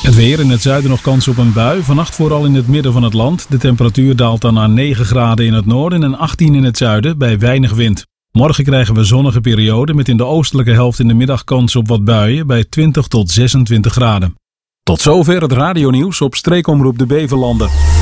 Het weer, in het zuiden nog kans op een bui. Vannacht vooral in het midden van het land. De temperatuur daalt dan naar 9 graden in het noorden en 18 in het zuiden bij weinig wind. Morgen krijgen we zonnige perioden met in de oostelijke helft in de middag kans op wat buien bij 20 tot 26 graden. Tot zover het radionieuws op Streekomroep de Beverlanden.